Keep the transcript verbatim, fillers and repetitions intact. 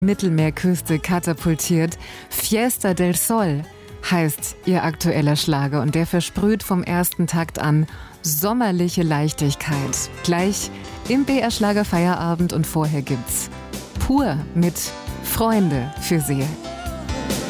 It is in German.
Mittelmeerküste katapultiert. Fiesta del Sol heißt ihr aktueller Schlager und der versprüht vom ersten Takt an sommerliche Leichtigkeit. Gleich im B R Schlager Feierabend und vorher gibt's Pur mit Freunde für Sie.